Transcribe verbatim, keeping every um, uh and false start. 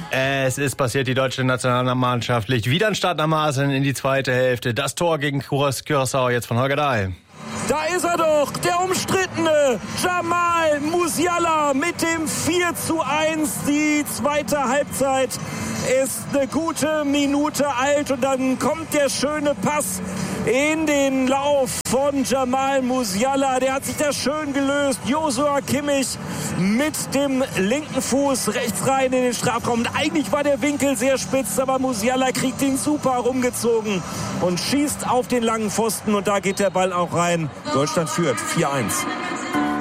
Es ist passiert, die deutsche Nationalmannschaft legt wieder anstandnermaßen in die zweite Hälfte. Das Tor gegen Curaçao jetzt von Holger Dahl. Da ist er doch, der umstrittene Jamal Musiala mit dem vier zu eins. Die zweite Halbzeit ist eine gute Minute alt und dann kommt der schöne Pass in den Lauf von Jamal Musiala. Der hat sich da schön gelöst. Joshua Kimmich mit dem linken Fuß rechts rein in den Strafraum. Und eigentlich war der Winkel sehr spitz, aber Musiala kriegt ihn super rumgezogen und schießt auf den langen Pfosten und da geht der Ball auch rein. Deutschland führt vier eins.